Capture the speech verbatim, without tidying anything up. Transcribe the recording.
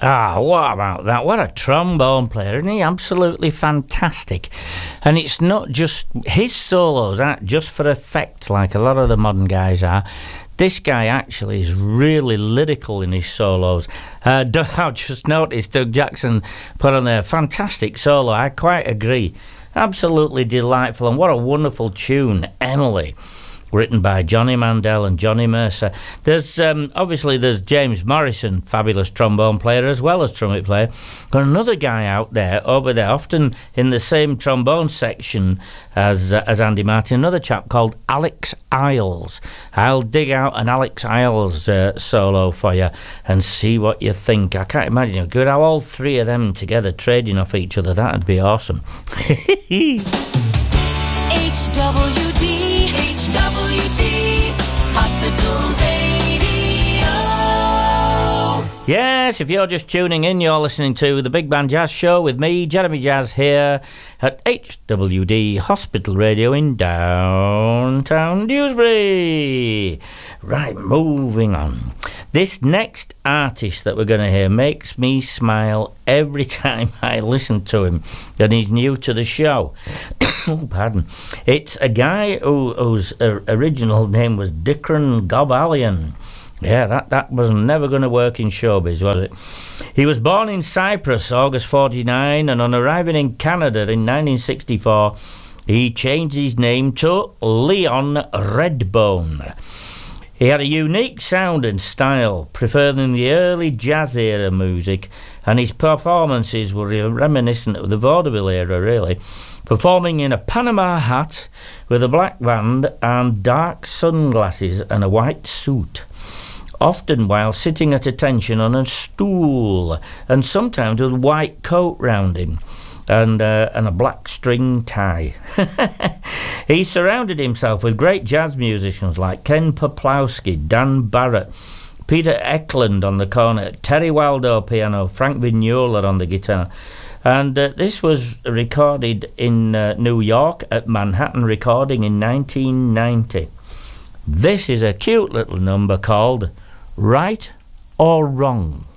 Ah, what about that? What a trombone player, isn't he? Absolutely fantastic. And it's not just... His solos aren't just for effect like a lot of the modern guys are. This guy actually is really lyrical in his solos. Uh, I just noticed Doug Jackson put on a fantastic solo. I quite agree. Absolutely delightful. And what a wonderful tune, Emily, written by Johnny Mandel and Johnny Mercer. There's um, obviously there's James Morrison, fabulous trombone player as well as trumpet player. Got another guy out there over there, often in the same trombone section as uh, as Andy Martin. Another chap called Alex Isles. I'll dig out an Alex Isles uh, solo for you and see what you think. I can't imagine you could have all three of them together trading off each other. That'd be awesome. H W D, H W D, Hospital Radio. Yes, if you're just tuning in, you're listening to the Big Band Jazz Show with me, Jeremy Jazz, here at H W D Hospital Radio in downtown Dewsbury. Right, moving on. This next artist that we're going to hear makes me smile every time I listen to him, and he's new to the show. Oh, pardon. It's a guy who, whose uh, original name was Dikran Gobalian. Yeah, that, that was never going to work in showbiz, was it? He was born in Cyprus, August forty-nine, and on arriving in Canada in nineteen sixty-four, he changed his name to Leon Redbone. He had a unique sound and style, preferring the early jazz era music, and his performances were reminiscent of the vaudeville era, really, performing in a Panama hat with a black band and dark sunglasses and a white suit, often while sitting at attention on a stool, and sometimes with a white coat round him and uh, and a black string tie. He surrounded himself with great jazz musicians like Ken Poplowski, Dan Barrett, Peter Eklund on the cornet, Terry Waldo piano, Frank Vignola on the guitar. And uh, this was recorded in uh, New York at Manhattan Recording in nineteen ninety. This is a cute little number called Right or Wrong.